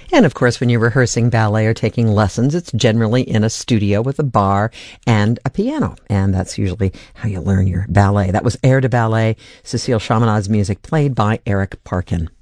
And of course, when you're rehearsing ballet or taking lessons, it's generally in a studio with a bar and a piano. And that's usually how you learn your ballet. That was Air de Ballet, Cécile Chaminade music, played by Eric Parkin.